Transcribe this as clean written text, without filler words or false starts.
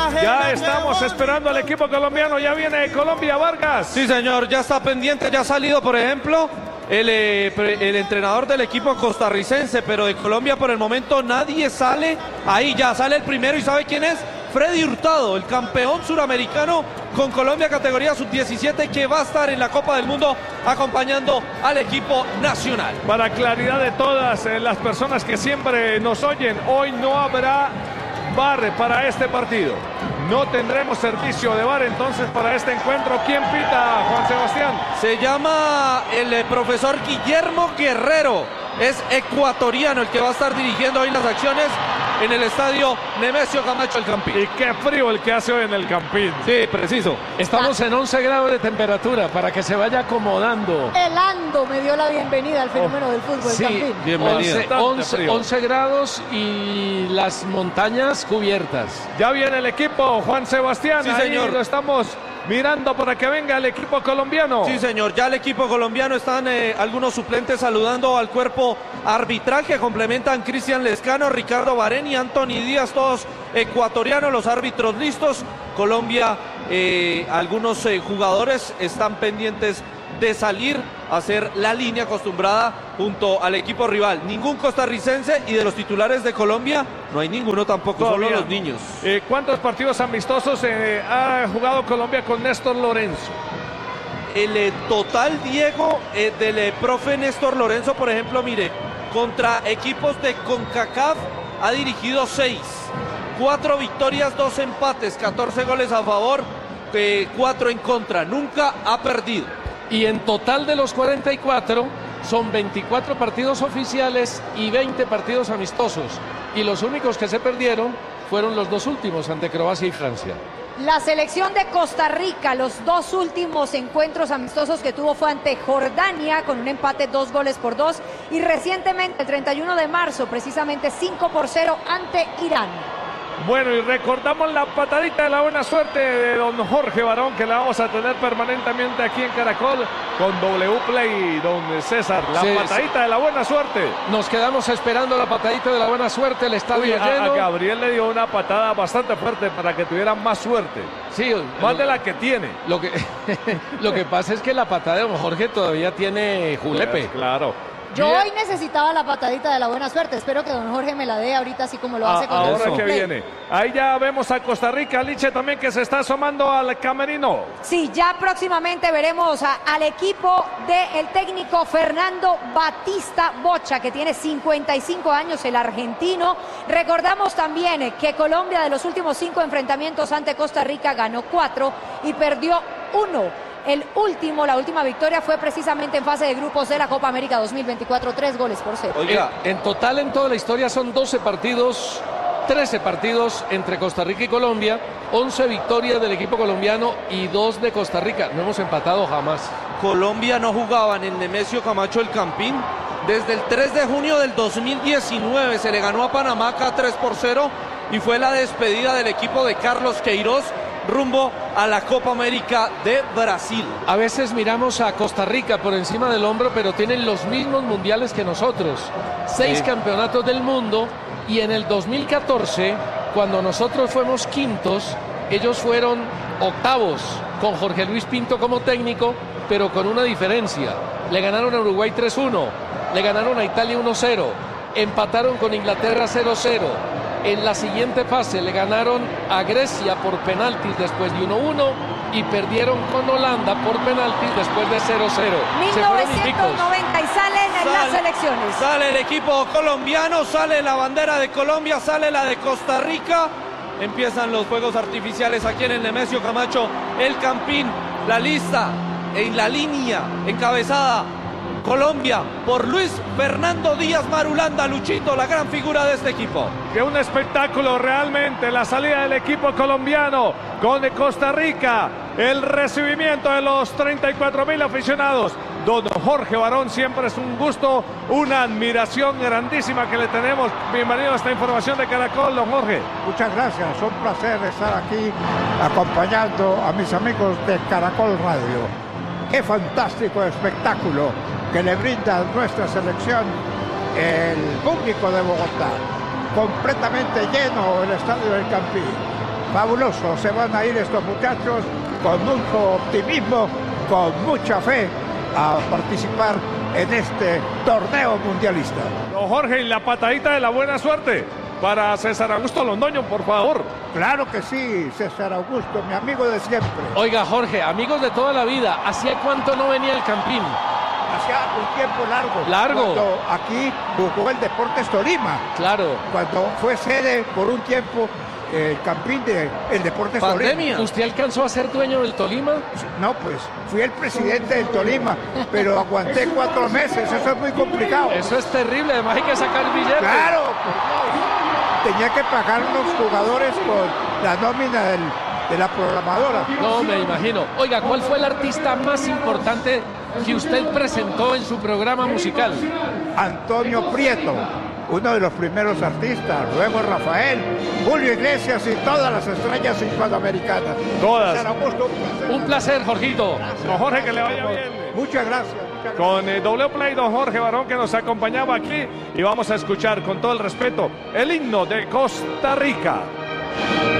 Ya estamos esperando al equipo colombiano. Ya viene Colombia, Vargas. Sí, señor, ya está pendiente, ya ha salido, por ejemplo, el entrenador del equipo costarricense, pero de Colombia por el momento nadie sale. Ahí ya sale el primero, ¿y sabe quién es? Freddy Hurtado, el campeón suramericano con Colombia categoría sub-17, que va a estar en la Copa del Mundo acompañando al equipo nacional. Para claridad de todas las personas que siempre nos oyen, hoy no habrá VAR para este partido. No tendremos servicio de VAR entonces para este encuentro. ¿Quién pita, Juan Sebastián? Se llama el profesor Guillermo Guerrero. Es ecuatoriano el que va a estar dirigiendo hoy las acciones en el estadio Nemesio Camacho El Campín. Y qué frío el que hace hoy en el Campín. Sí, preciso. Estamos en 11 grados de temperatura para que se vaya acomodando. El Ando me dio la bienvenida al fenómeno del fútbol. Sí, Campín. Bienvenida. 11 grados y las montañas cubiertas. Ya viene el equipo, Juan Sebastián. Sí, ahí señor. Lo estamos mirando para que venga el equipo colombiano. Sí, señor, ya el equipo colombiano están algunos suplentes saludando al cuerpo arbitral que complementan Cristian Lescano, Ricardo Barén y Anthony Díaz, todos ecuatorianos, los árbitros listos. Colombia, algunos jugadores están pendientes de salir a hacer la línea acostumbrada junto al equipo rival. Ningún costarricense, y de los titulares de Colombia no hay ninguno tampoco, Todavía. solo los niños. ¿Cuántos partidos amistosos ha jugado Colombia con Néstor Lorenzo? El total, Diego, del profe Néstor Lorenzo, por ejemplo, mire, contra equipos de CONCACAF ha dirigido 6, 4 victorias, 2 empates, 14 goles a favor, 4 en contra, nunca ha perdido. Y en total de los 44 son 24 partidos oficiales y 20 partidos amistosos. Y los únicos que se perdieron fueron los 2 últimos ante Croacia y Francia. La selección de Costa Rica, los 2 últimos encuentros amistosos que tuvo fue ante Jordania con un empate 2-2, y recientemente el 31 de marzo precisamente 5-0 ante Irán. Bueno, y recordamos la patadita de la buena suerte de don Jorge Barón, que la vamos a tener permanentemente aquí en Caracol con W Play, don César. La patadita de la buena suerte. Nos quedamos esperando la patadita de la buena suerte, el estadio lleno. A Gabriel le dio una patada bastante fuerte para que tuviera más suerte. Sí, más de la que tiene. Lo que pasa es que la patada de don Jorge todavía tiene julepe. Pues, claro. Yo hoy necesitaba la patadita de la buena suerte. Espero que don Jorge me la dé ahorita, así como lo hace con ahora el que viene. Ahí ya vemos a Costa Rica, Liche también, que se está asomando al camerino. Sí, ya próximamente veremos al equipo del técnico Fernando Batista Bocha, que tiene 55 años, el argentino. Recordamos también que Colombia, de los últimos 5 enfrentamientos ante Costa Rica, ganó 4 y perdió 1. La última victoria fue precisamente en fase de grupos de la Copa América 2024, 3-0. Oiga, en total en toda la historia son 13 partidos entre Costa Rica y Colombia, 11 victorias del equipo colombiano y 2 de Costa Rica. No hemos empatado jamás. Colombia no jugaba en el Nemesio Camacho El Campín desde el 3 de junio del 2019. Se le ganó a Panamá acá 3-0 y fue la despedida del equipo de Carlos Queiroz rumbo a la Copa América de Brasil. A veces miramos a Costa Rica por encima del hombro, pero tienen los mismos mundiales que nosotros. 6 campeonatos del mundo, y en el 2014, cuando nosotros fuimos quintos, ellos fueron octavos, con Jorge Luis Pinto como técnico, pero con una diferencia. Le ganaron a Uruguay 3-1, le ganaron a Italia 1-0, empataron con Inglaterra 0-0. En la siguiente fase le ganaron a Grecia por penaltis después de 1-1 y perdieron con Holanda por penaltis después de 0-0. 1990 y salen las selecciones. Sale el equipo colombiano, sale la bandera de Colombia, sale la de Costa Rica. Empiezan los fuegos artificiales aquí en el Nemesio Camacho El Campín. La lista en la línea encabezada Colombia por Luis Fernando Díaz Marulanda, Luchito, la gran figura de este equipo. Que un espectáculo realmente la salida del equipo colombiano con Costa Rica, el recibimiento de los 34,000 aficionados. Don Jorge Barón, siempre es un gusto, una admiración grandísima que le tenemos. Bienvenido a esta información de Caracol, don Jorge. Muchas gracias, es un placer estar aquí acompañando a mis amigos de Caracol Radio. Qué fantástico espectáculo que le brinda a nuestra selección el público de Bogotá. Completamente lleno el estadio del Campín. fabuloso. Se van a ir estos muchachos con mucho optimismo, con mucha fe a participar en este torneo mundialista. Don Jorge, y la patadita de la buena suerte para César Augusto Londoño, por favor. Claro que sí, César Augusto, mi amigo de siempre. Oiga, Jorge, amigos de toda la vida, ¿hacía cuánto no venía el Campín? Hacía un tiempo largo. Largo. Cuando aquí jugó el Deportes Tolima. Claro. Cuando fue sede por un tiempo el Campín del Deportes Pandemia. Tolima. ¿Usted alcanzó a ser dueño del Tolima? No, pues fui el presidente del Tolima, pero aguanté 4 meses, eso es muy complicado. Eso es terrible, además hay que sacar billetes. Claro, pues, tenía que pagar los jugadores con la nómina de la programadora. No, me imagino. Oiga, ¿cuál fue el artista más importante que usted presentó en su programa musical? Antonio Prieto, uno de los primeros artistas, luego Rafael, Julio Iglesias y todas las estrellas hispanoamericanas. Todas. César Augusto, Un placer, Jorgito. Don Jorge, que le vaya bien. muchas gracias. Con doble play, don Jorge Barón, que nos acompañaba aquí, y vamos a escuchar con todo el respeto el himno de Costa Rica.